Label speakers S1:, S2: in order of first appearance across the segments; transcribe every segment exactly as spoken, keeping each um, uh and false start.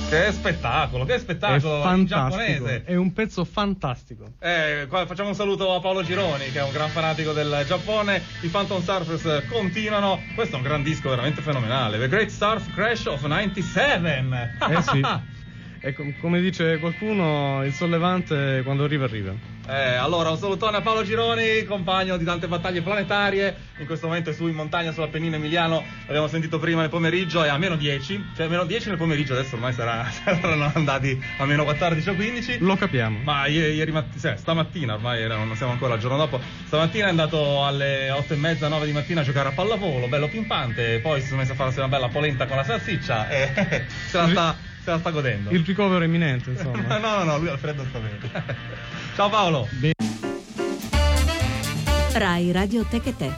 S1: Che spettacolo, che spettacolo
S2: è
S1: in giapponese.
S2: È un pezzo fantastico.
S1: Eh, qua facciamo un saluto a Paolo Gironi, che è un gran fanatico del Giappone. I Phantom Surfers continuano. Questo è un gran disco veramente fenomenale. The Great Surf Crash of novantasette.
S2: Eh sì. E com- come dice qualcuno, il sollevante quando arriva arriva.
S1: Eh, allora un salutone a Paolo Gironi, compagno di tante battaglie planetarie. In questo momento è su in montagna sull'Appennino emiliano. L'abbiamo sentito prima nel pomeriggio, è a meno dieci, cioè meno dieci nel pomeriggio. Adesso ormai sarà, saranno andati a meno quattordici o quindici.
S2: Lo capiamo.
S1: Ma ieri, ieri mattina, stamattina, ormai era, non siamo ancora al giorno dopo. Stamattina è andato alle otto e mezza, nove di mattina a giocare a pallavolo, bello pimpante. Poi si sono messo a farsi una bella polenta con la salsiccia e se la sta, se la sta godendo.
S2: Il ricovero è imminente, insomma.
S1: no, no, no, lui al freddo sta bene. Ciao Paolo.
S2: Be-
S3: Rai Radio Tecate.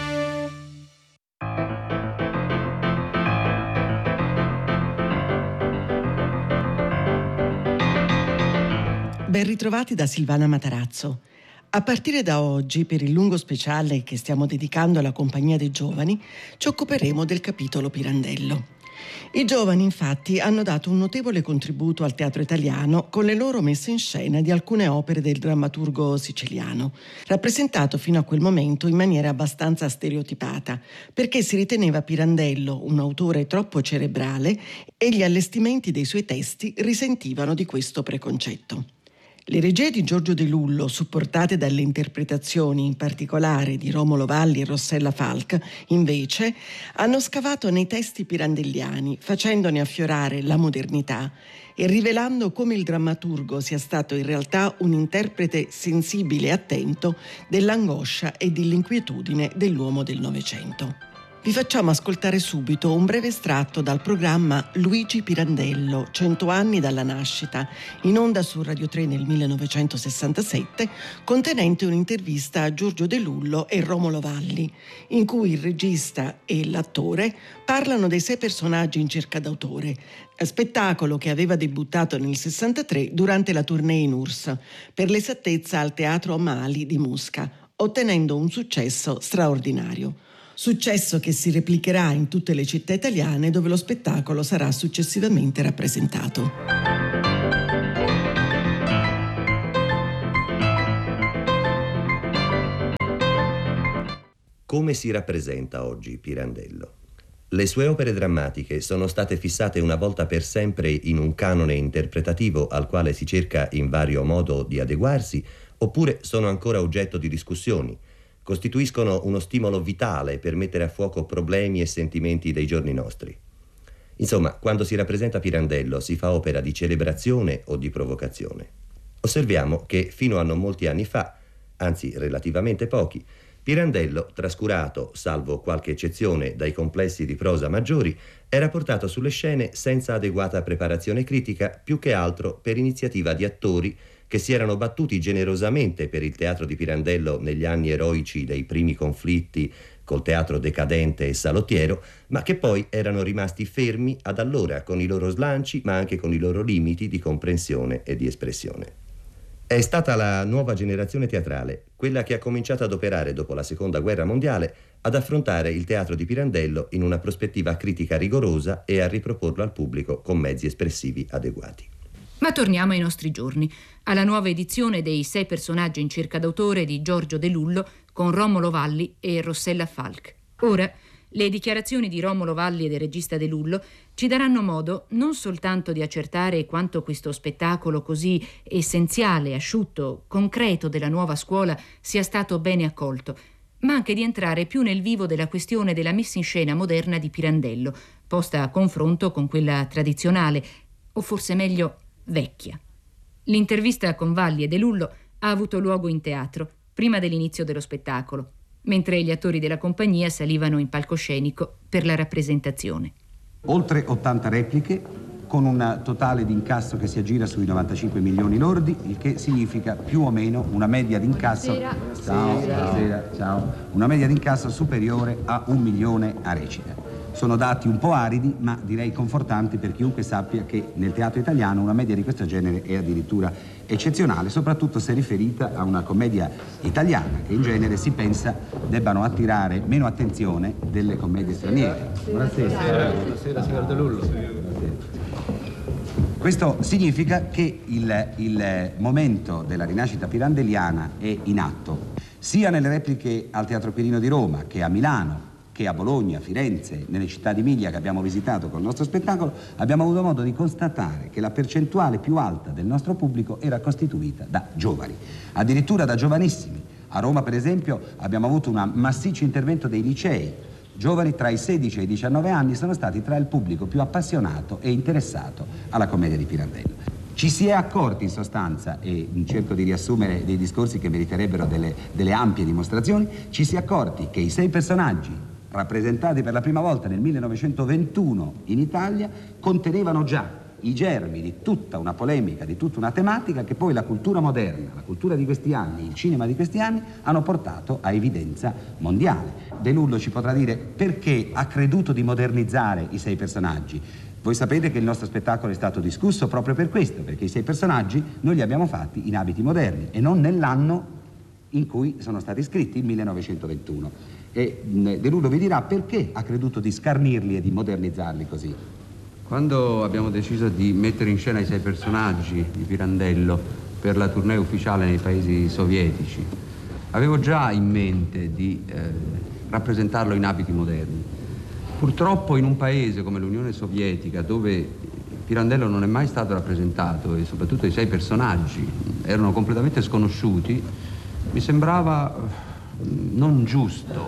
S4: Ben ritrovati da Silvana Matarazzo. A partire da oggi, per il lungo speciale che stiamo dedicando alla Compagnia dei Giovani, ci occuperemo del capitolo Pirandello. I giovani, infatti, hanno dato un notevole contributo al teatro italiano con le loro messe in scena di alcune opere del drammaturgo siciliano, rappresentato fino a quel momento in maniera abbastanza stereotipata, perché si riteneva Pirandello un autore troppo cerebrale e gli allestimenti dei suoi testi risentivano di questo preconcetto. Le regie di Giorgio De Lullo, supportate dalle interpretazioni in particolare di Romolo Valli e Rossella Falck, invece, hanno scavato nei testi pirandelliani, facendone affiorare la modernità e rivelando come il drammaturgo sia stato in realtà un interprete sensibile e attento dell'angoscia e dell'inquietudine dell'uomo del Novecento. Vi facciamo ascoltare subito un breve estratto dal programma Luigi Pirandello, cento anni dalla nascita, in onda su Radio tre nel millenovecentosessantasette, contenente un'intervista a Giorgio De Lullo e Romolo Valli, in cui il regista e l'attore parlano dei sei personaggi in cerca d'autore, spettacolo che aveva debuttato nel sessantatré durante la tournée in U R S S, per l'esattezza al Teatro Mali di Mosca, ottenendo un successo straordinario. Successo che si replicherà in tutte le città italiane dove lo spettacolo sarà successivamente rappresentato.
S5: Come si rappresenta oggi Pirandello? Le sue opere drammatiche sono state fissate una volta per sempre in un canone interpretativo al quale si cerca in vario modo di adeguarsi, oppure sono ancora oggetto di discussioni? Costituiscono uno stimolo vitale per mettere a fuoco problemi e sentimenti dei giorni nostri. Insomma, quando si rappresenta Pirandello si fa opera di celebrazione o di provocazione. Osserviamo che fino a non molti anni fa, anzi relativamente pochi, Pirandello, trascurato, salvo qualche eccezione, dai complessi di prosa maggiori, era portato sulle scene senza adeguata preparazione critica, più che altro per iniziativa di attori che si erano battuti generosamente per il teatro di Pirandello negli anni eroici dei primi conflitti col teatro decadente e salottiero, ma che poi erano rimasti fermi ad allora con i loro slanci, ma anche con i loro limiti di comprensione e di espressione. È stata la nuova generazione teatrale, quella che ha cominciato ad operare dopo la Seconda Guerra Mondiale, ad affrontare il teatro di Pirandello in una prospettiva critica rigorosa e a riproporlo al pubblico con mezzi espressivi adeguati.
S6: Ma torniamo ai nostri giorni, alla nuova edizione dei sei personaggi in cerca d'autore di Giorgio De Lullo con Romolo Valli e Rossella Falck. Ora, le dichiarazioni di Romolo Valli e del regista De Lullo ci daranno modo non soltanto di accertare quanto questo spettacolo così essenziale, asciutto, concreto della nuova scuola sia stato bene accolto, ma anche di entrare più nel vivo della questione della messa in scena moderna di Pirandello, posta a confronto con quella tradizionale, o forse meglio vecchia. L'intervista con Valli e De Lullo ha avuto luogo in teatro, prima dell'inizio dello spettacolo, mentre gli attori della compagnia salivano in palcoscenico per la rappresentazione.
S7: Oltre ottanta repliche, con un totale di incasso che si aggira sui novantacinque milioni lordi, il che significa più o meno una media di incasso. Ciao, ciao, ciao. Una media di incasso superiore a un milione a recita. Sono dati un po' aridi, ma direi confortanti per chiunque sappia che nel teatro italiano una media di questo genere è addirittura eccezionale, soprattutto se riferita a una commedia italiana, che in genere si pensa debbano attirare meno attenzione delle commedie straniere.
S8: Buonasera. Buonasera, signor De Lullo.
S7: Questo significa che il, il momento della rinascita pirandelliana è in atto, sia nelle repliche al Teatro Quirino di Roma, che a Milano, che a Bologna, Firenze, nelle città d'Emilia che abbiamo visitato col nostro spettacolo. Abbiamo avuto modo di constatare che la percentuale più alta del nostro pubblico era costituita da giovani, addirittura da giovanissimi. A Roma, per esempio, abbiamo avuto un massiccio intervento dei licei. Giovani tra i sedici e i diciannove anni sono stati tra il pubblico più appassionato e interessato alla commedia di Pirandello. Ci si è accorti in sostanza, e cerco di riassumere dei discorsi che meriterebbero delle, delle ampie dimostrazioni, ci si è accorti che i sei personaggi rappresentati per la prima volta nel millenovecentoventuno in Italia contenevano già i germi di tutta una polemica, di tutta una tematica che poi la cultura moderna, la cultura di questi anni, il cinema di questi anni hanno portato a evidenza mondiale. De Lullo ci potrà dire perché ha creduto di modernizzare i sei personaggi. Voi sapete che il nostro spettacolo è stato discusso proprio per questo, perché i sei personaggi noi li abbiamo fatti in abiti moderni e non nell'anno in cui sono stati scritti, il millenovecentoventuno. E De Lullo vi dirà perché ha creduto di scarnirli e di modernizzarli così.
S3: Quando abbiamo deciso di mettere in scena i sei personaggi di Pirandello per la tournée ufficiale nei paesi sovietici, avevo già in mente di eh, rappresentarlo in abiti moderni. Purtroppo in un paese come l'Unione Sovietica, dove Pirandello non è mai stato rappresentato e soprattutto i sei personaggi erano completamente sconosciuti, mi sembrava non giusto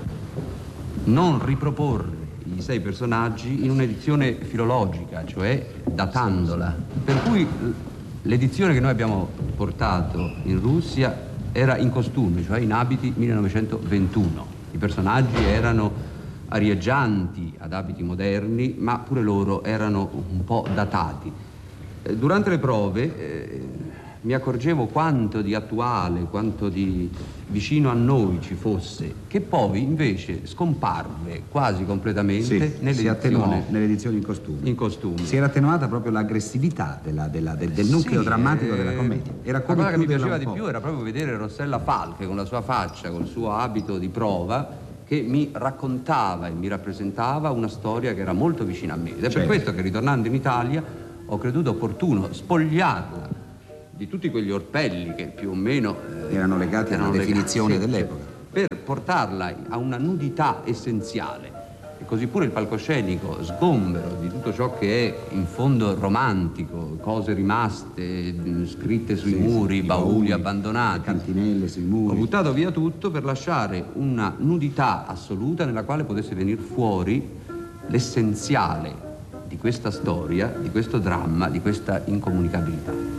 S3: non riproporre i sei personaggi in un'edizione filologica, cioè datandola. Per cui l'edizione che noi abbiamo portato in Russia era in costume, cioè in abiti millenovecentoventuno. I personaggi erano arieggianti ad abiti moderni, ma pure loro erano un po' datati. Durante le prove eh, mi accorgevo quanto di attuale, quanto di vicino a noi ci fosse, che poi invece scomparve quasi completamente
S7: sì,
S3: nell'edizione
S7: nell'edizione in costume.
S3: in costume.
S7: Si era attenuata proprio l'aggressività della, della, del, del nucleo
S3: sì,
S7: drammatico
S3: eh,
S7: della commedia. Era
S3: la cosa che mi piaceva di più era proprio vedere Rossella Falck con la sua faccia, col suo abito di prova, che mi raccontava e mi rappresentava una storia che era molto vicina a me. Ed è certo. Per questo che ritornando in Italia ho creduto opportuno spogliarla di tutti quegli orpelli che più o meno
S7: eh, erano legati alla definizione dell'epoca,
S3: per portarla a una nudità essenziale. E così pure il palcoscenico, sgombero di tutto ciò che è in fondo romantico, cose rimaste, scritte sui
S7: sì,
S3: muri,
S7: sì,
S3: bauli,
S7: bauli
S3: abbandonati,
S7: cantinelle sui muri.
S3: Ho buttato via tutto per lasciare una nudità assoluta nella quale potesse venire fuori l'essenziale di questa storia, di questo dramma, di questa incomunicabilità.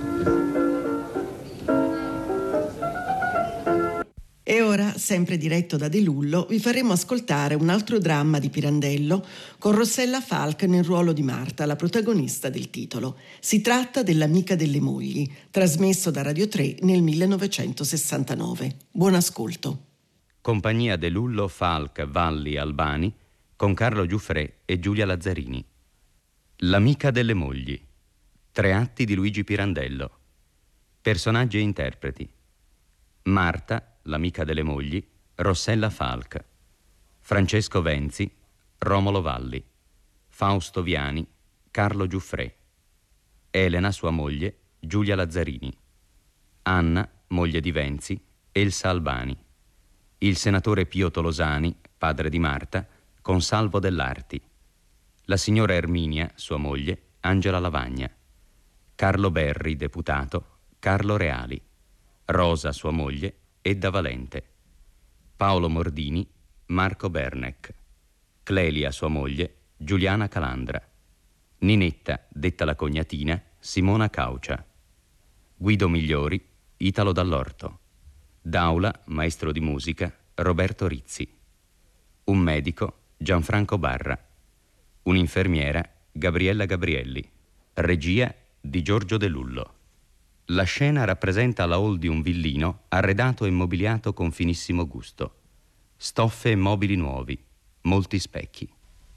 S4: E ora, sempre diretto da De Lullo, vi faremo ascoltare un altro dramma di Pirandello con Rossella Falck nel ruolo di Marta, la protagonista del titolo. Si tratta dell'Amica delle mogli, trasmesso da Radio tre nel millenovecentosessantanove. Buon ascolto.
S8: Compagnia De Lullo, Falck, Valli, Albani, con Carlo Giuffrè e Giulia Lazzarini. L'Amica delle mogli. Tre atti di Luigi Pirandello. Personaggi e interpreti. Marta, l'amica delle mogli, Rossella Falck. Francesco Venzi, Romolo Valli. Fausto Viani, Carlo Giuffrè. Elena, sua moglie, Giulia Lazzarini. Anna, moglie di Venzi, Elsa Albani. Il senatore Pio Tolosani, padre di Marta, Consalvo Dell'Arti. La signora Erminia, sua moglie, Angela Lavagna. Carlo Berri, deputato, Carlo Reali. Rosa, sua moglie, Edda Valente. Paolo Mordini, Marco Bernec. Clelia, sua moglie, Giuliana Calandra. Ninetta, detta la cognatina, Simona Caucia. Guido Migliori, Italo Dall'Orto. Daula, maestro di musica, Roberto Rizzi. Un medico, Gianfranco Barra. Un'infermiera, Gabriella Gabrielli. Regia di Giorgio De Lullo. La scena rappresenta la hall di un villino arredato e mobiliato con finissimo gusto. Stoffe e mobili nuovi, molti specchi.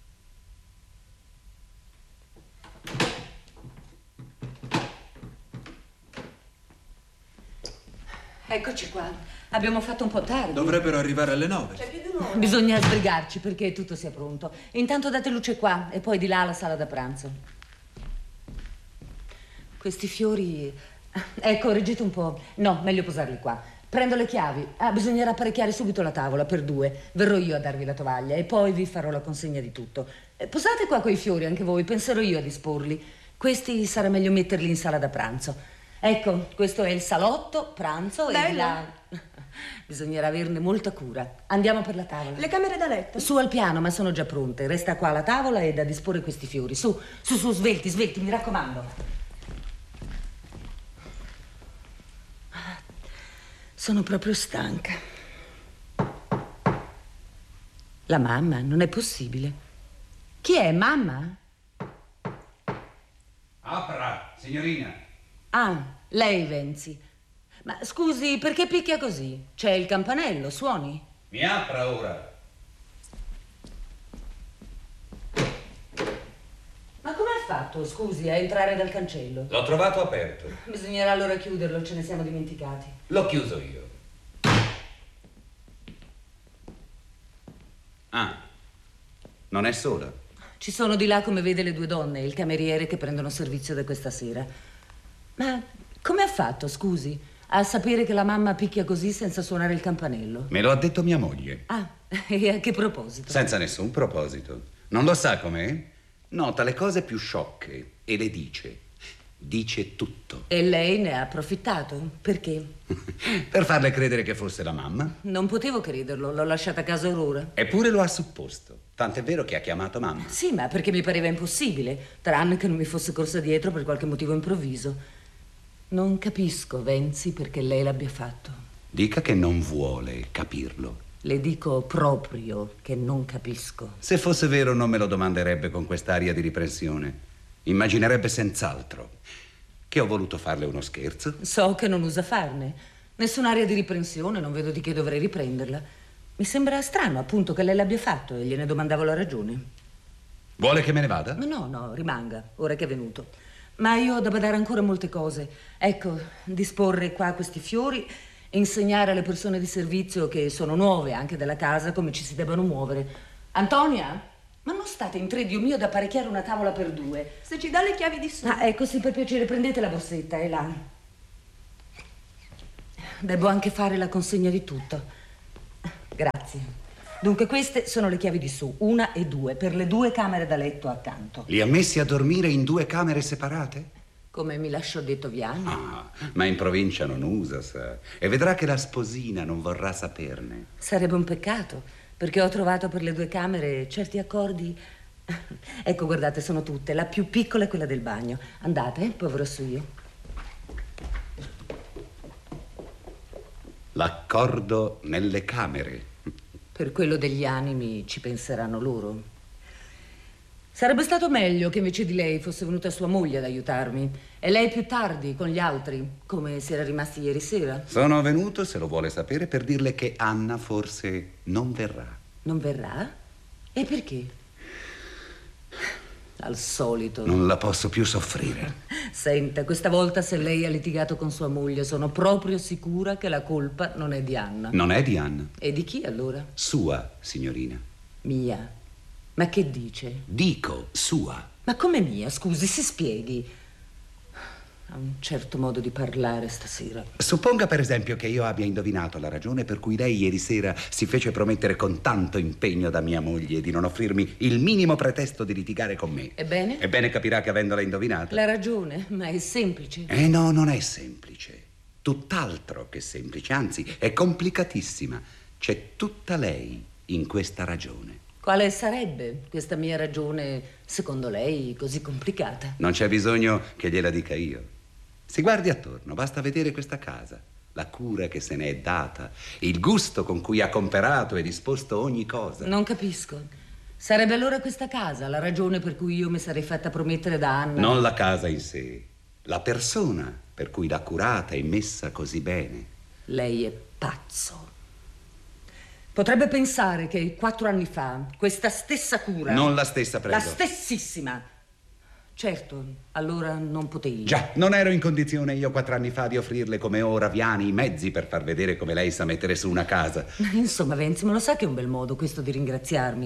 S9: Eccoci qua. Abbiamo fatto un po' tardi.
S10: Dovrebbero arrivare alle nove.
S9: C'è più di un'ora. Bisogna sbrigarci perché tutto sia pronto. Intanto date luce qua e poi di là alla sala da pranzo. questi fiori... Ecco, reggete un po'. No, meglio posarli qua. Prendo le chiavi. Ah, bisognerà apparecchiare subito la tavola per due. Verrò io a darvi la tovaglia e poi vi farò la consegna di tutto. Eh, posate qua quei fiori anche voi, penserò io a disporli. Questi sarà meglio metterli in sala da pranzo. Ecco, questo è il salotto, pranzo. Bello. E di là... Bisognerà averne molta cura. Andiamo per la tavola.
S10: Le camere da letto?
S9: Su al piano, ma sono già pronte. Resta qua la tavola e da disporre questi fiori. Su, su, su, svelti, svelti, mi raccomando. Sono proprio stanca. La mamma? Non è possibile. Chi è, mamma?
S7: Apra, signorina.
S9: Ah, lei, Venzi. Ma scusi, perché picchia così? C'è il campanello, suoni?
S7: Mi apra ora.
S9: Ma come ha fatto, scusi, a entrare dal cancello?
S7: L'ho trovato aperto.
S9: Bisognerà allora chiuderlo, ce ne siamo dimenticati.
S7: L'ho chiuso io. Ah, non è sola?
S9: Ci sono di là, come vede, le due donne e il cameriere che prendono servizio da questa sera. Ma come ha fatto, scusi, a sapere che la mamma picchia così senza suonare il campanello?
S7: Me lo ha detto mia moglie.
S9: Ah, e a che proposito?
S7: Senza nessun proposito. Non lo sa com'è? Nota le cose più sciocche e le dice. Dice tutto.
S9: E lei ne ha approfittato? Perché?
S7: Per farle credere che fosse la mamma.
S9: Non potevo crederlo, l'ho lasciata a casa Aurora.
S7: Eppure lo ha supposto. Tant'è vero che ha chiamato mamma.
S9: Sì, ma perché mi pareva impossibile, tranne che non mi fosse corsa dietro per qualche motivo improvviso. Non capisco, Venzi, perché lei l'abbia fatto.
S7: Dica che non vuole capirlo.
S9: Le dico proprio che non capisco.
S7: Se fosse vero non me lo domanderebbe con quest'aria di riprensione. Immaginerebbe senz'altro che ho voluto farle uno scherzo.
S9: So che non usa farne. Nessun'aria di riprensione, non vedo di che dovrei riprenderla. Mi sembra strano, appunto, che lei l'abbia fatto e gliene domandavo la ragione.
S7: Vuole che me ne vada?
S9: Ma no, no, rimanga, ora che è venuto. Ma io ho da badare ancora molte cose. Ecco, disporre qua questi fiori, insegnare alle persone di servizio che sono nuove anche della casa come ci si debbano muovere. Antonia? Ma non state in tre, Dio mio, ad apparecchiare una tavola per due?
S10: Se ci dà le chiavi di su.
S9: Ah, ecco, sì, per piacere, prendete la borsetta, è là. Devo anche fare la consegna di tutto. Grazie. Dunque, queste sono le chiavi di su, una e due, per le due camere da letto accanto.
S7: Li ha messi a dormire in due camere separate?
S9: Come mi lasciò detto Viani.
S7: Ah, ma in provincia non usa, sa. E vedrà che la sposina non vorrà saperne.
S9: Sarebbe un peccato. Perché ho trovato per le due camere certi accordi. Ecco, guardate, sono tutte. La più piccola è quella del bagno. Andate, eh, poi verrò su io.
S7: L'accordo nelle camere.
S9: Per quello degli animi ci penseranno loro. Sarebbe stato meglio che invece di lei fosse venuta sua moglie ad aiutarmi. E lei più tardi, con gli altri, come si era rimasti ieri sera.
S7: Sono venuto, se lo vuole sapere, per dirle che Anna forse non verrà.
S9: Non verrà? E perché? Al solito.
S7: Non la posso più soffrire.
S9: Senta, questa volta se lei ha litigato con sua moglie, sono proprio sicura che la colpa non è di Anna.
S7: Non è di Anna.
S9: E di chi allora?
S7: Sua, signorina.
S9: Mia. Ma che dice?
S7: Dico sua.
S9: Ma come mia? Scusi, si spieghi. Ha un certo modo di parlare stasera.
S7: Supponga per esempio che io abbia indovinato la ragione per cui lei ieri sera si fece promettere con tanto impegno da mia moglie di non offrirmi il minimo pretesto di litigare con me.
S9: Ebbene?
S7: Ebbene capirà che avendola indovinata.
S9: La ragione, ma è semplice.
S7: Eh no, non è semplice. Tutt'altro che semplice, anzi è complicatissima. C'è tutta lei in questa ragione.
S9: Quale sarebbe questa mia ragione, secondo lei, così complicata?
S7: Non c'è bisogno che gliela dica io. Si guardi attorno, basta vedere questa casa, la cura che se ne è data, il gusto con cui ha comperato e disposto ogni cosa.
S9: Non capisco. Sarebbe allora questa casa la ragione per cui io mi sarei fatta promettere da Anna?
S7: Non la casa in sé, la persona per cui l'ha curata e messa così bene.
S9: Lei è pazzo. Potrebbe pensare che quattro anni fa questa stessa cura...
S7: Non la stessa, prego.
S9: La stessissima. Certo, allora non potei.
S7: Già, non ero in condizione io quattro anni fa di offrirle come ora Viani i mezzi per far vedere come lei sa mettere su una casa.
S9: Insomma, Venzi, ma lo sa che è un bel modo questo di ringraziarmi.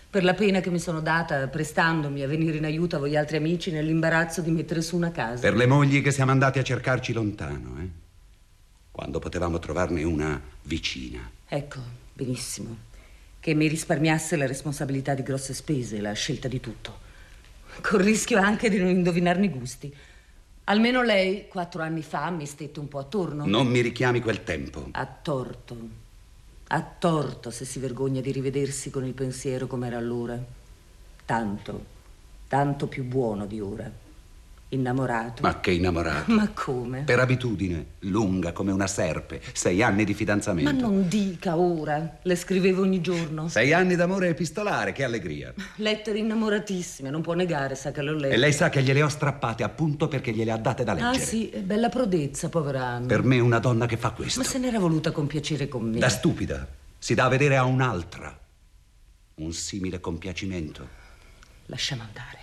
S9: per la pena che mi sono data prestandomi a venire in aiuto a voi altri amici nell'imbarazzo di mettere su una casa.
S7: Per le mogli che siamo andati a cercarci lontano, eh? Quando potevamo trovarne una vicina.
S9: Ecco, benissimo. Che mi risparmiasse la responsabilità di grosse spese, la scelta di tutto. Col rischio anche di non indovinarne i gusti. Almeno lei, quattro anni fa, mi stette un po' attorno.
S7: Non mi richiami quel tempo.
S9: Ha torto. Ha torto se si vergogna di rivedersi con il pensiero come era allora. Tanto, tanto più buono di ora. Innamorato.
S7: Ma che innamorato?
S9: Ma come?
S7: Per abitudine, lunga come una serpe. Sei anni di fidanzamento.
S9: Ma non dica ora. Le scrivevo ogni giorno.
S7: Sei anni d'amore epistolare, che allegria.
S9: Lettere innamoratissime, non può negare, sa che l'ho letto.
S7: E lei sa che gliele ho strappate appunto perché gliele ha date da leggere.
S9: Ah sì, bella prodezza, povera Anna.
S7: Per me una donna che fa questo.
S9: Ma se n'era voluta compiacere con me.
S7: Da stupida. Si dà a vedere a un'altra. Un simile compiacimento.
S9: Lasciamo andare.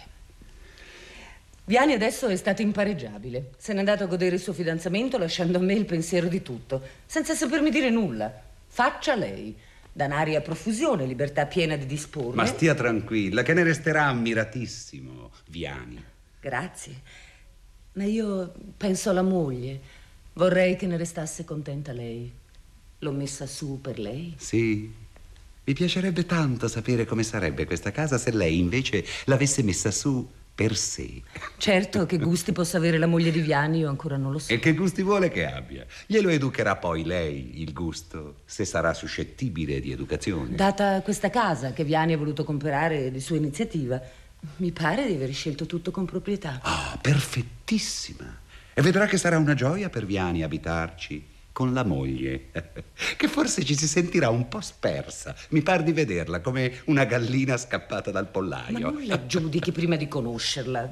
S9: Viani adesso è stato impareggiabile. Se n'è andato a godere il suo fidanzamento lasciando a me il pensiero di tutto, senza sapermi dire nulla. Faccia lei. Danari a profusione, libertà piena di disporre.
S7: Ma stia tranquilla, che ne resterà ammiratissimo, Viani.
S9: Grazie. Ma io penso alla moglie. Vorrei che ne restasse contenta lei. L'ho messa su per lei.
S7: Sì. Mi piacerebbe tanto sapere come sarebbe questa casa se lei invece l'avesse messa su per sé.
S9: Certo, che gusti possa avere la moglie di Viani io ancora non lo so.
S7: E che gusti vuole che abbia? Glielo educherà poi lei, il gusto, se sarà suscettibile di educazione.
S9: Data questa casa che Viani ha voluto comprare di sua iniziativa, mi pare di aver scelto tutto con proprietà.
S7: Ah, perfettissima. E vedrà che sarà una gioia per Viani abitarci con la moglie, che forse ci si sentirà un po' spersa. Mi par di vederla come una gallina scappata dal pollaio.
S9: Ma non la giudichi prima di conoscerla.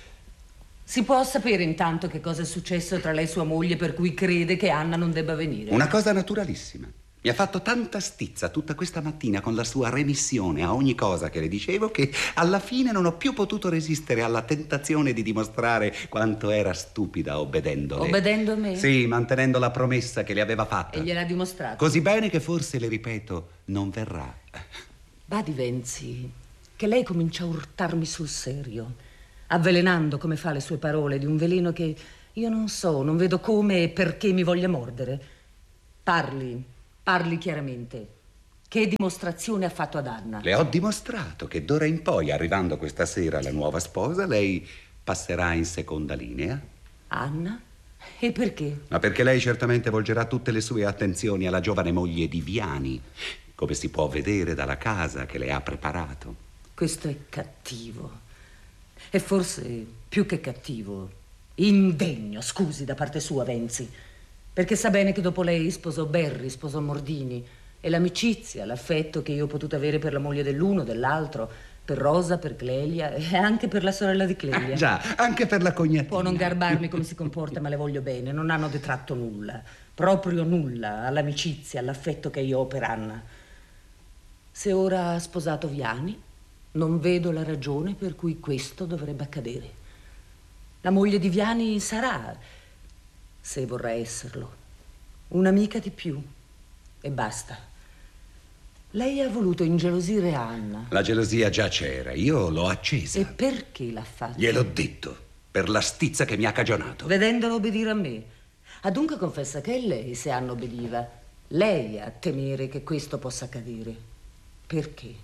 S9: Si può sapere intanto che cosa è successo tra lei e sua moglie per cui crede che Anna non debba venire?
S7: Una cosa naturalissima. Mi ha fatto tanta stizza tutta questa mattina con la sua remissione a ogni cosa che le dicevo che alla fine non ho più potuto resistere alla tentazione di dimostrare quanto era stupida obbedendole.
S9: Obbedendo a me?
S7: Sì, mantenendo la promessa che le aveva fatta.
S9: E gliel'ha dimostrato?
S7: Così bene che forse, le ripeto, non verrà.
S9: Badi Venzi, che lei comincia a urtarmi sul serio, avvelenando come fa le sue parole di un veleno che io non so, non vedo come e perché mi voglia mordere. Parli. Parli chiaramente. Che dimostrazione ha fatto ad Anna?
S7: Le ho dimostrato che d'ora in poi, arrivando questa sera la nuova sposa, lei passerà in seconda linea.
S9: Anna? E perché?
S7: Ma perché lei certamente volgerà tutte le sue attenzioni alla giovane moglie di Viani, come si può vedere dalla casa che le ha preparato.
S9: Questo è cattivo. E forse più che cattivo, indegno, scusi, da parte sua, Venzi. Perché sa bene che dopo lei sposò Berri, sposò Mordini, e l'amicizia, l'affetto che io ho potuto avere per la moglie dell'uno, dell'altro, per Rosa, per Clelia e anche per la sorella di Clelia.
S7: Ah, già, anche per la cognatina.
S9: Può non garbarmi come si comporta, ma le voglio bene. Non hanno detratto nulla, proprio nulla, all'amicizia, all'affetto che io ho per Anna. Se ora ha sposato Viani, non vedo la ragione per cui questo dovrebbe accadere. La moglie di Viani sarà, se vorrà esserlo, un'amica di più e basta. Lei ha voluto ingelosire Anna.
S7: La gelosia già c'era, io l'ho accesa.
S9: E perché l'ha fatto?
S7: Gliel'ho detto, per la stizza che mi ha cagionato.
S9: Vedendolo obbedire a me. Ah, dunque confessa che è lei, se Anna obbediva, lei a temere che questo possa accadere. Perché?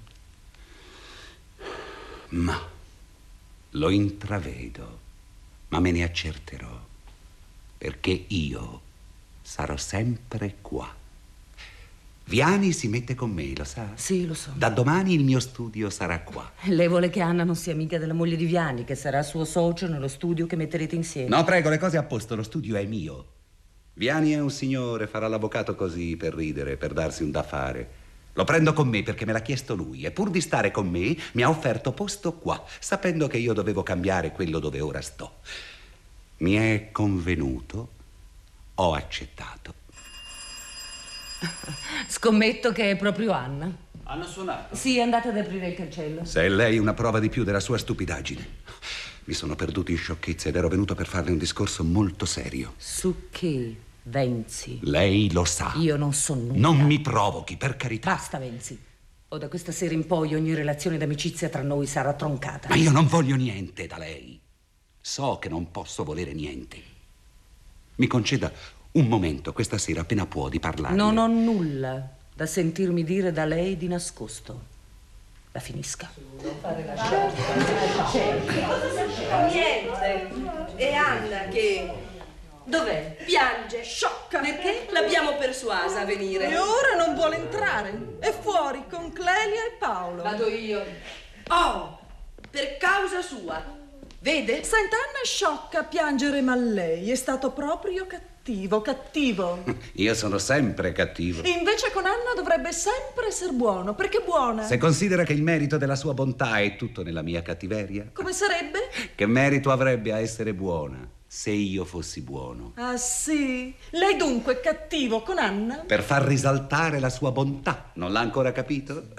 S7: Ma lo intravedo, ma me ne accerterò. Perché io sarò sempre qua. Viani si mette con me, lo sa?
S9: Sì, lo so.
S7: Da domani il mio studio sarà qua.
S9: Lei vuole che Anna non sia amica della moglie di Viani, che sarà suo socio nello studio che metterete insieme.
S7: No, prego, le cose a posto, lo studio è mio. Viani è un signore, farà l'avvocato così, per ridere, per darsi un da fare. Lo prendo con me perché me l'ha chiesto lui e pur di stare con me mi ha offerto posto qua, sapendo che io dovevo cambiare quello dove ora sto. Mi è convenuto, ho accettato.
S9: Scommetto che è proprio Anna.
S11: Hanno suonato?
S9: Sì, andate ad aprire il cancello.
S7: Se è lei una prova di più della sua stupidaggine. Mi sono perduto in sciocchezze ed ero venuto per farle un discorso molto serio.
S9: Su che, Venzi?
S7: Lei lo sa.
S9: Io non so nulla.
S7: Non mi provochi, per carità.
S9: Basta, Venzi. O da questa sera in poi ogni relazione d'amicizia tra noi sarà troncata.
S7: Ma io non voglio niente da lei. So che non posso volere niente. Mi conceda un momento questa sera appena può di parlare.
S9: Non ho nulla da sentirmi dire da lei di nascosto. La finisca.
S10: Non fare la Niente. È Anna che...
S9: Dov'è?
S10: Piange, sciocca.
S9: Perché?
S10: L'abbiamo persuasa a venire.
S11: E ora non vuole entrare. È fuori con Clelia e Paolo.
S10: Vado io. Oh, per causa sua. Vede?
S11: Senta, Anna è sciocca a piangere, ma lei è stato proprio cattivo, cattivo.
S7: Io sono sempre cattivo.
S11: Invece con Anna dovrebbe sempre essere buono, perché è buona.
S7: Se considera che il merito della sua bontà è tutto nella mia cattiveria,
S11: Come sarebbe?
S7: che merito avrebbe a essere buona se io fossi buono?
S11: Ah sì? Lei dunque è cattivo con Anna?
S7: Per far risaltare la sua bontà. Non l'ha ancora capito?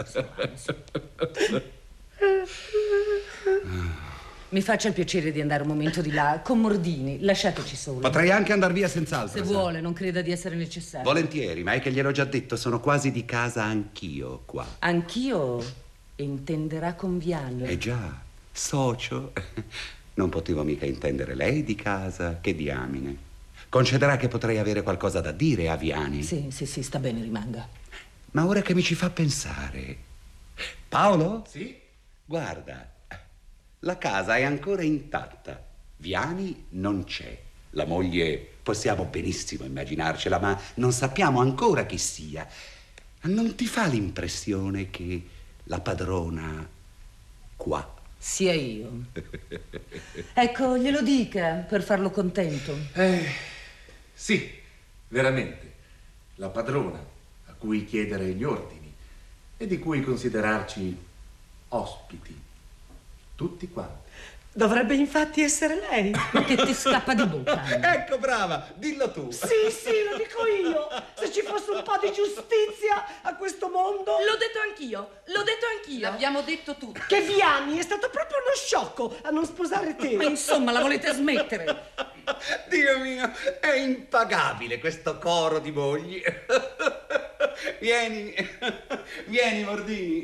S9: Mi faccia il piacere di andare un momento di là con Mordini. Lasciateci soli.
S7: Potrei anche andar via senz'altro.
S9: Se
S7: sa.
S9: vuole, non creda di essere necessario.
S7: Volentieri, ma è che gliel'ho già detto, sono quasi di casa anch'io qua.
S9: Anch'io intenderà con Viani.
S7: Eh già, socio. Non potevo mica intendere lei di casa, che diamine. Concederà che potrei avere qualcosa da dire a Viani.
S9: Sì, sì, sì, sta bene, rimanga.
S7: Ma ora che mi ci fa pensare... Paolo?
S12: Sì?
S7: Guarda, la casa è ancora intatta. Viani non c'è. La moglie possiamo benissimo immaginarcela, ma non sappiamo ancora chi sia. Non ti fa l'impressione che la padrona qua
S9: sia io? Ecco, glielo dica per farlo contento.
S12: Eh, sì, veramente. La padrona a cui chiedere gli ordini e di cui considerarci ospiti. Tutti quanti.
S4: Dovrebbe infatti essere lei.
S9: Che ti scappa di bocca.
S7: Ecco, brava, dillo tu.
S4: Sì, sì, lo dico io. Se ci fosse un po' di giustizia a questo mondo.
S10: L'ho detto anch'io, l'ho detto anch'io.
S9: L'abbiamo detto tutti.
S4: Che Viani è stato proprio uno sciocco a non sposare te.
S9: Ma insomma, la volete smettere?
S7: Dio mio, è impagabile questo coro di mogli. Vieni, vieni, Mordini.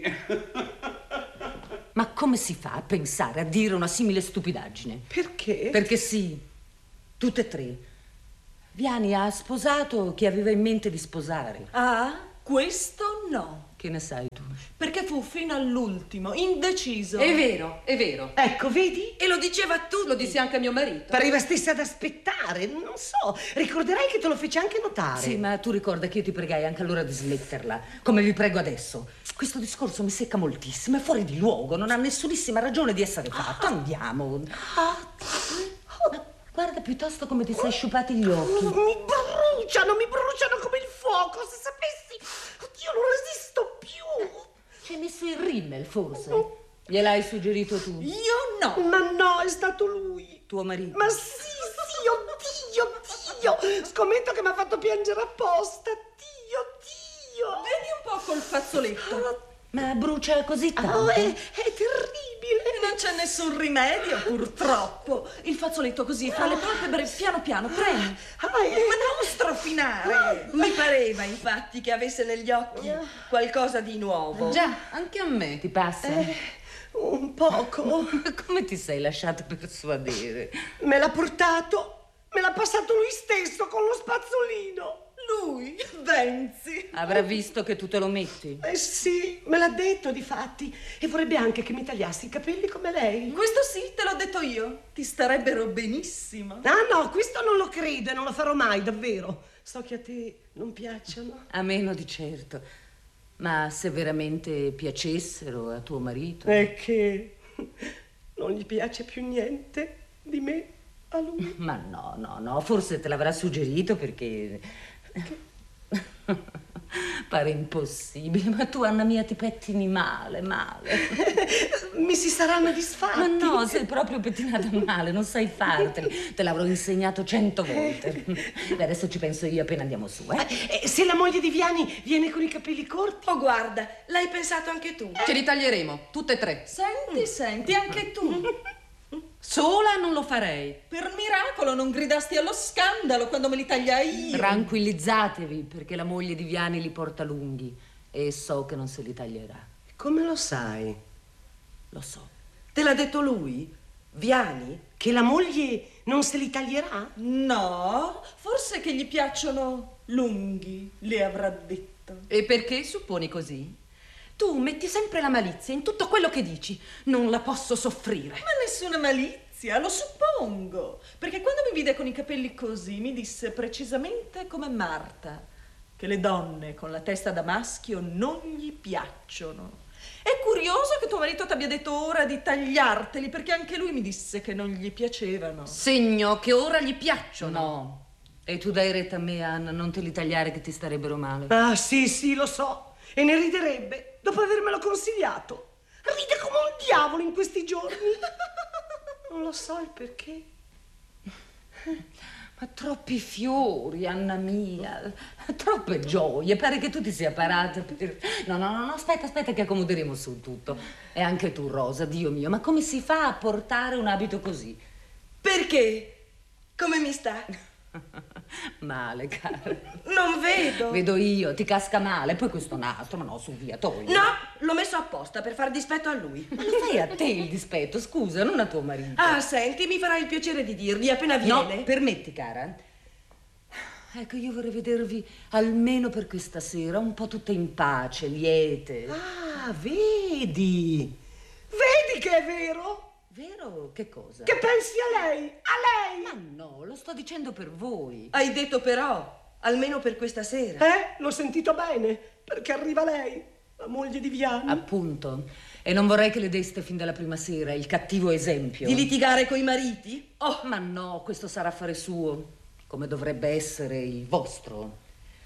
S9: Ma come si fa a pensare a dire una simile stupidaggine?
S4: Perché?
S9: Perché sì, tutte e tre. Viani ha sposato chi aveva in mente di sposare.
S11: Ah, questo no.
S9: Che ne sai tu?
S11: Perché fu fino all'ultimo, indeciso.
S10: È vero, è vero.
S4: Ecco, vedi?
S10: E lo diceva tu, lo dissi anche a mio marito.
S4: Pareva stesse ad aspettare, non so. Ricorderai che te lo fece anche notare.
S9: Sì, ma tu ricorda che io ti pregai anche allora di smetterla, come vi prego adesso. Questo discorso mi secca moltissimo, è fuori di luogo, non ha nessunissima ragione di essere fatto. Andiamo.
S4: Ah.
S9: Ma guarda piuttosto come ti sei sciupati gli occhi.
S4: Mi bruciano, mi bruciano come il fuoco, se sapessi. Oddio, non resisto più.
S9: Ci hai messo il rimmel, forse? Gliel'hai suggerito tu?
S11: Io no.
S4: Ma no, è stato lui.
S9: Tuo marito?
S4: Ma sì, sì, oddio, oddio. Scommetto che mi ha fatto piangere apposta. Dio, Dio.
S11: Vedi un po' col fazzoletto.
S9: Ma brucia così tanto?
S4: Oh, è, è terribile.
S11: Non c'è nessun rimedio, purtroppo. Il fazzoletto così, fra le palpebre, piano piano, premi.
S4: Ah,
S11: Ma non strofinare. Mi pareva, infatti, che avesse negli occhi qualcosa di nuovo.
S9: Già, anche a me ti passa.
S4: Eh, un poco.
S9: Come ti sei lasciato persuadere?
S4: Me l'ha portato, me l'ha passato lui stesso con lo spazzolino.
S11: Lui, Venzi.
S9: Avrà visto che tu te lo metti?
S4: Eh sì, me l'ha detto difatti. E vorrebbe anche che mi tagliassi i capelli come lei.
S11: Questo sì, te l'ho detto io. Ti starebbero benissimo.
S4: Ah no, questo non lo credo e non lo farò mai, davvero. So che a te non piacciono.
S9: A meno di certo. Ma se veramente piacessero a tuo marito...
S4: È che non gli piace più niente di me a lui.
S9: Ma no, no, no, forse te l'avrà suggerito perché... Pare impossibile, ma tu, Anna mia, ti pettini male, male.
S4: Mi si saranno disfatti.
S9: Ma no, sei proprio pettinata male, non sai farteli. Te l'avrò insegnato cento volte. E adesso ci penso io appena andiamo su, eh?
S4: Eh, se la moglie di Viani viene con i capelli corti?
S10: Oh, guarda, l'hai pensato anche tu.
S6: Ce li taglieremo, tutte e tre.
S11: Senti, senti, anche tu.
S6: Sola non lo farei.
S11: Per miracolo non gridasti allo scandalo quando me li tagliai io.
S9: Tranquillizzatevi, perché la moglie di Viani li porta lunghi e so che non se li taglierà.
S10: Come lo sai?
S13: Lo so.
S10: Te l'ha detto lui? Viani?
S13: Che la moglie non se li taglierà?
S11: No, forse che gli piacciono lunghi, le avrà detto.
S9: E perché supponi così? Tu metti sempre la malizia in tutto quello che dici. Non la posso soffrire.
S11: Ma nessuna malizia, lo suppongo. Perché quando mi vide con i capelli così, mi disse precisamente come Marta, che le donne con la testa da maschio non gli piacciono. È curioso che tuo marito ti abbia detto ora di tagliarteli, perché anche lui mi disse che non gli piacevano.
S9: Segno che ora gli piacciono. No. E tu dai retta a me, Anna, non te li tagliare che ti starebbero male.
S13: Ah, sì, sì, lo so. E ne riderebbe dopo avermelo consigliato. Ride come un diavolo in questi giorni. Non lo so il perché.
S9: Ma troppi fiori, Anna mia, troppe gioie, pare che tu ti sia parata per... No, no, no, no, aspetta, aspetta che accomoderemo su tutto. E anche tu, Rosa, Dio mio, ma come si fa a portare un abito così?
S10: Perché? Come mi sta?
S9: Male, cara.
S10: Non vedo.
S9: Vedo io, ti casca male, poi questo nastro, ma no, su via, togli.
S10: No, l'ho messo apposta per far dispetto a lui.
S9: Ma lo fai a te il dispetto, scusa, non a tuo marito.
S10: Ah, senti, mi farai il piacere di dirgli appena viene.
S9: No, permetti, cara. Ecco, io vorrei vedervi almeno per questa sera un po' tutte in pace, liete.
S13: Ah, vedi? Vedi che è vero?
S9: Vero? Che cosa?
S13: Che pensi a lei? A lei?
S9: Ma no, lo sto dicendo per voi.
S10: Hai detto però, almeno per questa sera.
S13: Eh? L'ho sentito bene, perché arriva lei, la moglie di Viani.
S9: Appunto. E non vorrei che le deste fin dalla prima sera il cattivo esempio.
S10: Di litigare coi mariti?
S9: Oh, ma no, questo sarà affare suo, come dovrebbe essere il vostro.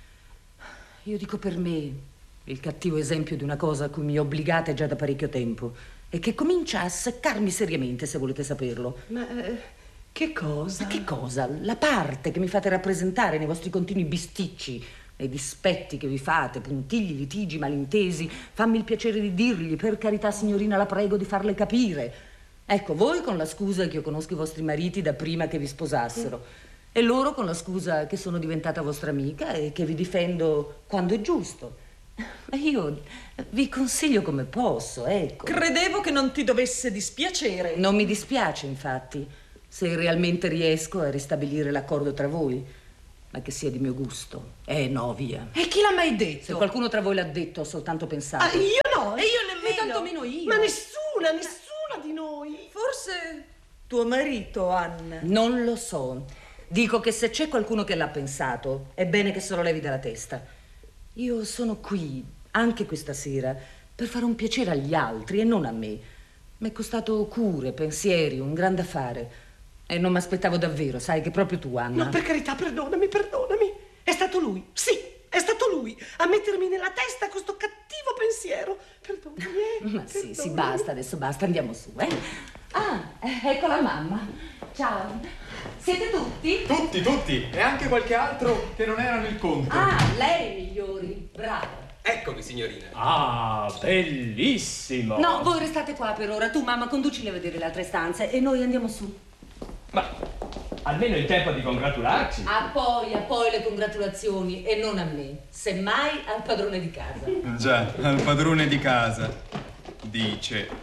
S9: Io dico per me, il cattivo esempio di una cosa a cui mi obbligate già da parecchio tempo. E che comincia a seccarmi seriamente, se volete saperlo.
S13: Ma eh, che cosa?
S9: Ma che cosa? La parte che mi fate rappresentare nei vostri continui bisticci, nei dispetti che vi fate, puntigli, litigi, malintesi. Fammi il piacere di dirgli, per carità signorina, la prego di farle capire. Ecco, voi con la scusa che io conosco i vostri mariti da prima che vi sposassero. Mm. E loro con la scusa che sono diventata vostra amica e che vi difendo quando è giusto. Ma io vi consiglio come posso, ecco.
S11: Credevo che non ti dovesse dispiacere.
S9: Non mi dispiace, infatti, se realmente riesco a ristabilire l'accordo tra voi, ma che sia di mio gusto. Eh, no, via.
S10: E chi l'ha mai detto?
S9: Se qualcuno tra voi l'ha detto, ho soltanto pensato.
S13: Ah, io no.
S10: E io nemmeno.
S9: E tanto meno io.
S13: Ma nessuna, nessuna di noi.
S11: Forse tuo marito, Anna.
S9: Non lo so. Dico che se c'è qualcuno che l'ha pensato, è bene che se lo levi dalla testa. Io sono qui, anche questa sera, per fare un piacere agli altri e non a me. Mi è costato cure, pensieri, un grande affare. E non mi aspettavo davvero, sai, che proprio tu, Anna.
S13: No, per carità, perdonami, perdonami. È stato lui, sì, è stato lui a mettermi nella testa questo cattivo pensiero. Perdonami, eh.
S9: Ma
S13: perdonami.
S9: sì, sì, basta, adesso basta, andiamo su, eh. Ah, ecco la mamma. Ciao. Siete tutti?
S14: Tutti, tutti. E anche qualche altro che non era nel conto.
S9: Ah, lei, migliori. Bravo.
S15: Eccomi, signorina.
S14: Ah, bellissimo.
S9: No, voi restate qua per ora. Tu, mamma, conducili a vedere le altre stanze e noi andiamo su.
S14: Ma almeno il tempo di congratularci.
S9: A poi, a poi le congratulazioni e non a me. Semmai al padrone di casa.
S16: Già, al padrone di casa. Dice...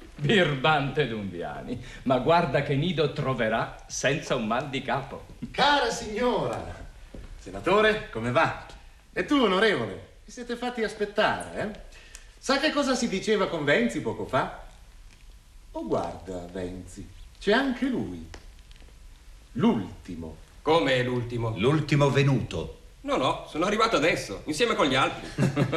S14: Birbante d'un Viani, ma guarda che nido troverà senza un mal di capo.
S12: Cara signora, senatore, come va? E tu, onorevole, vi siete fatti aspettare, eh? Sa che cosa si diceva con Venzi poco fa? Oh, guarda, Venzi, c'è anche lui. L'ultimo.
S15: Come l'ultimo?
S17: L'ultimo venuto.
S15: No, no, sono arrivato adesso, insieme con gli altri.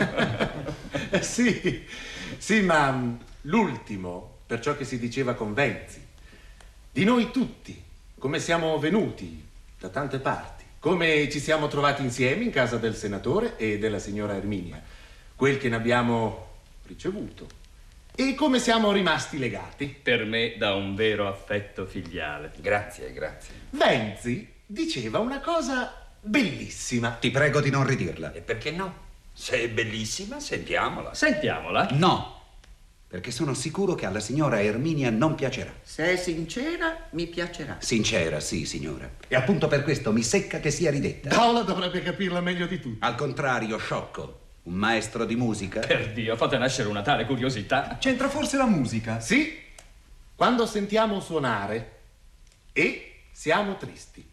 S12: eh, sì, sì, ma l'ultimo... per ciò che si diceva con Venzi, di noi tutti, come siamo venuti da tante parti, come ci siamo trovati insieme in casa del senatore e della signora Erminia, quel che ne abbiamo ricevuto, e come siamo rimasti legati.
S14: Per me da un vero affetto filiale.
S15: Grazie, grazie.
S12: Venzi diceva una cosa bellissima.
S17: Ti prego di non ridirla.
S15: E perché no? Se è bellissima, sentiamola.
S14: Sentiamola?
S17: No. Perché sono sicuro che alla signora Erminia non piacerà.
S10: Se è sincera, mi piacerà.
S17: Sincera, sì, signora. E appunto per questo mi secca che sia ridetta.
S12: Paola dovrebbe capirla meglio di tutti.
S17: Al contrario, sciocco. Un maestro di musica?
S14: Per Dio, fate nascere una tale curiosità.
S16: C'entra forse la musica?
S12: Sì, quando sentiamo suonare e siamo tristi.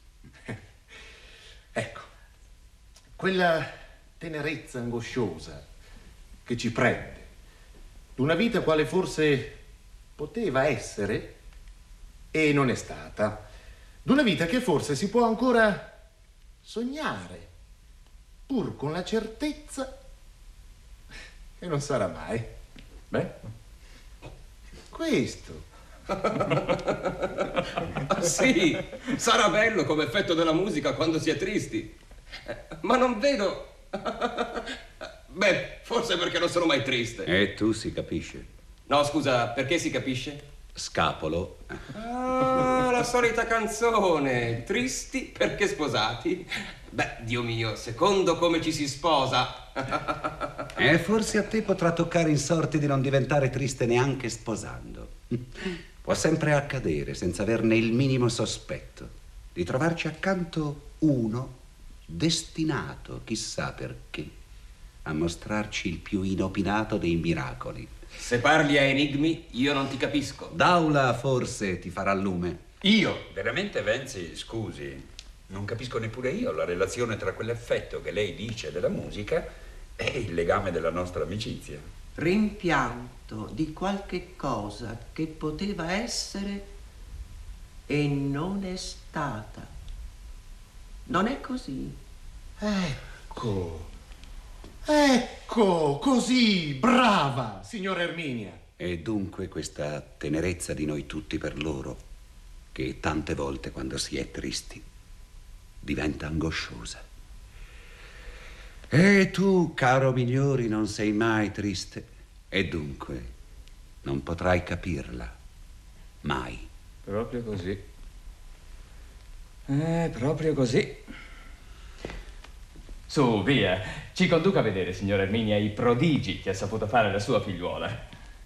S12: Ecco, quella tenerezza angosciosa che ci prende d'una vita quale forse poteva essere e non è stata, d'una vita che forse si può ancora sognare, pur con la certezza che non sarà mai.
S14: Beh,
S12: questo.
S15: Ah, sì, sarà bello come effetto della musica quando si è tristi. Eh, Ma non vedo... Beh, forse perché non sono mai triste.
S17: E tu si capisce.
S15: No, scusa, perché si capisce?
S17: Scapolo.
S15: Ah, la solita canzone. Tristi perché sposati. Beh, Dio mio, secondo come ci si sposa.
S17: E forse a te potrà toccare in sorte di non diventare triste neanche sposando. Può sempre accadere, senza averne il minimo sospetto, di trovarci accanto uno destinato, chissà perché, a mostrarci il più inopinato dei miracoli.
S15: Se parli a enigmi, io non ti capisco.
S17: Daula forse ti farà lume.
S12: Io?
S18: Veramente, Venzi, scusi, non capisco neppure io la relazione tra quell'effetto che lei dice della musica e il legame della nostra amicizia.
S19: Rimpianto di qualche cosa che poteva essere e non è stata. Non è così?
S12: Ecco. Ecco, così, brava, signora Erminia.
S17: E dunque questa tenerezza di noi tutti per loro, che tante volte quando si è tristi diventa angosciosa. E tu, caro Migliori, non sei mai triste e dunque non potrai capirla mai.
S14: Proprio così. Eh, proprio così. Su, via, ci conduca a vedere, signora Erminia, i prodigi che ha saputo fare la sua figliuola.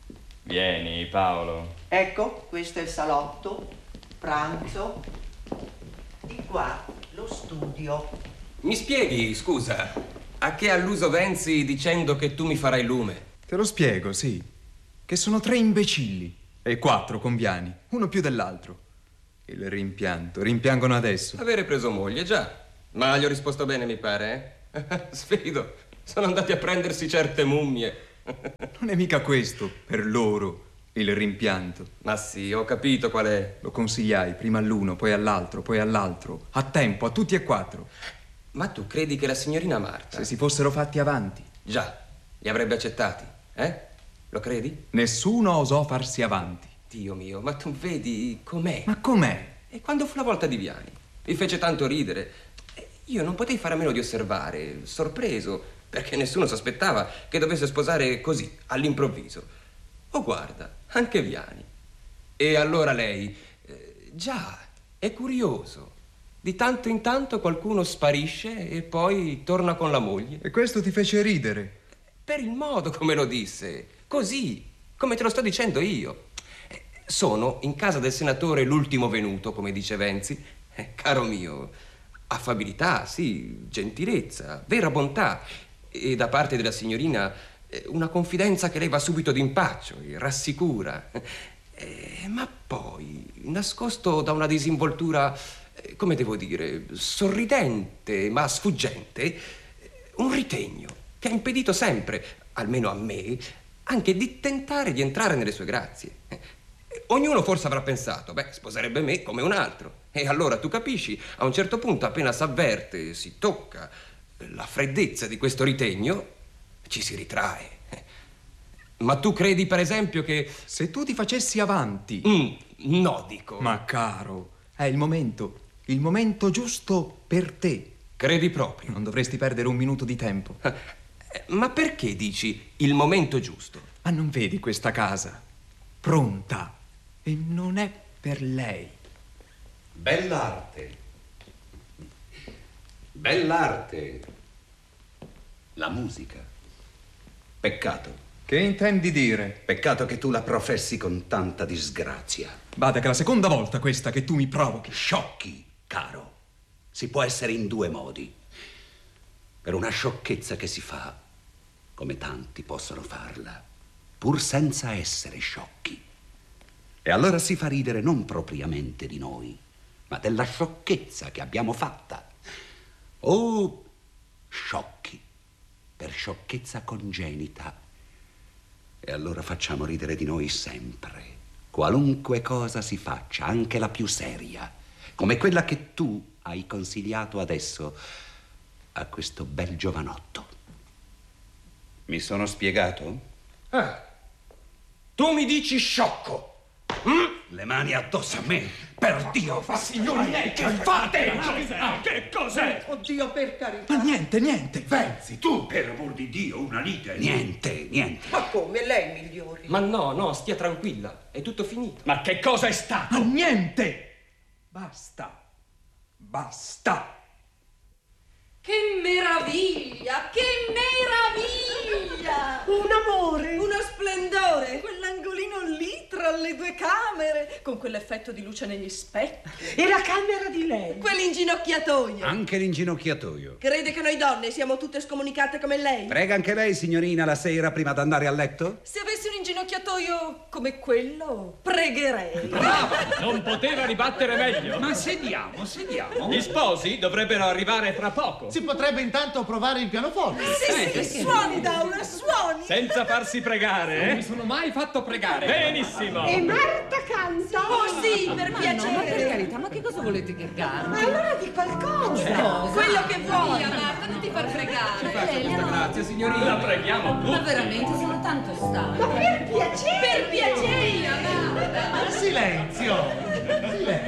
S14: Vieni, Paolo.
S19: Ecco, questo è il salotto, pranzo. Di qua, lo studio.
S15: Mi spieghi, scusa, a che ha alluso Venzi dicendo che tu mi farai lume?
S16: Te lo spiego, sì. Che sono tre imbecilli e quattro conviani, uno più dell'altro. Il rimpianto, rimpiangono adesso.
S15: Avere preso moglie, già. Ma gli ho risposto bene, mi pare, eh? Sfido, sono andati a prendersi certe mummie.
S16: Non è mica questo, per loro, il rimpianto.
S15: Ma sì, ho capito qual è.
S16: Lo consigliai prima all'uno, poi all'altro, poi all'altro. A tempo, a tutti e quattro.
S15: Ma tu credi che la signorina Marta...
S16: Se si fossero fatti avanti.
S15: Già, li avrebbe accettati, eh? Lo credi?
S16: Nessuno osò farsi avanti.
S15: Dio mio, ma tu vedi com'è.
S16: Ma com'è?
S15: E quando fu la volta di Viani? Mi fece tanto ridere. Io non potei fare a meno di osservare, sorpreso, perché nessuno sospettava che dovesse sposare così, all'improvviso. Oh, guarda, anche Viani. E allora lei... Eh, già, è curioso. Di tanto in tanto qualcuno sparisce e poi torna con la moglie.
S16: E questo ti fece ridere?
S15: Per il modo come lo disse. Così, come te lo sto dicendo io. Eh, sono in casa del senatore l'ultimo venuto, come dice Venzi. Eh, caro mio, affabilità, sì, gentilezza, vera bontà. E da parte della signorina eh, una confidenza che lei va subito d'impaccio e rassicura. Eh, ma poi, nascosto da una disinvoltura, eh, come devo dire, sorridente ma sfuggente, eh, un ritegno che ha impedito sempre, almeno a me, anche di tentare di entrare nelle sue grazie. Eh, ognuno forse avrà pensato, beh, sposerebbe me come un altro. E allora, tu capisci, a un certo punto, appena s'avverte, si tocca la freddezza di questo ritegno, ci si ritrae. Ma tu credi, per esempio, che...
S16: Se tu ti facessi avanti...
S15: Mm, no, dico.
S16: Ma caro, è il momento, il momento giusto per te.
S15: Credi proprio?
S16: Non dovresti perdere un minuto di tempo.
S15: Ma perché dici il momento giusto?
S16: Ma non vedi questa casa? Pronta. E non è per lei.
S17: Bell'arte. Bell'arte. La musica. Peccato.
S16: Che intendi dire?
S17: Peccato che tu la professi con tanta disgrazia.
S16: Bada che è la seconda volta questa che tu mi provochi.
S17: Sciocchi, caro. Si può essere in due modi. Per una sciocchezza che si fa, come tanti possono farla, pur senza essere sciocchi. E allora si fa ridere non propriamente di noi, ma della sciocchezza che abbiamo fatta. Oh, sciocchi, per sciocchezza congenita. E allora facciamo ridere di noi sempre, qualunque cosa si faccia, anche la più seria, come quella che tu hai consigliato adesso a questo bel giovanotto. Mi sono spiegato?
S15: Ah, tu mi dici sciocco. Mm?
S17: Le mani addosso a me, per Dio!
S15: Ma signori miei, che fate?
S18: Ah, che cos'è?
S19: Oddio, per carità.
S16: Ma niente, niente.
S18: Venzi, tu, per amor di Dio, una lite.
S17: Niente, niente.
S19: Ma come? Lei è migliore.
S15: Ma no, no, stia tranquilla, è tutto finito.
S14: Ma che cosa è stato?
S16: Ma niente. Basta. Basta.
S10: Che meraviglia, che meraviglia!
S11: Un amore!
S10: Uno splendore!
S11: Quell'angolino lì tra le due camere, con quell'effetto di luce negli specchi.
S13: E la camera di lei?
S10: Quell'inginocchiatoio!
S17: Anche l'inginocchiatoio.
S10: Crede che noi donne siamo tutte scomunicate come lei?
S17: Prega anche lei, signorina, la sera prima d'andare a letto?
S11: Se avessi un inginocchiatoio come quello, pregherei.
S14: Brava! Non poteva ribattere meglio.
S18: Ma sediamo, sediamo.
S14: Gli sposi dovrebbero arrivare fra poco.
S20: Si potrebbe intanto provare il pianoforte.
S11: Sì,
S14: Eh,
S11: sì, suoni, Daura, suoni!
S14: Senza farsi pregare,
S15: Non
S14: eh?
S15: mi sono mai fatto pregare.
S14: Benissimo!
S13: E Marta canta?
S10: Oh sì, per
S9: Ma
S10: piacere!
S9: no, ma per carità, ma che cosa volete che canti?
S13: Ma allora di qualcosa.
S10: Quello che vuoi! Via, Marta, non ti far fregare!
S15: Faccia questa grazia, signorina.
S14: La preghiamo tutti.
S9: Ma veramente sono tanto stanca.
S13: Ma per piacere!
S10: Per piacere, Marta!
S20: Silenzio! Silenzio!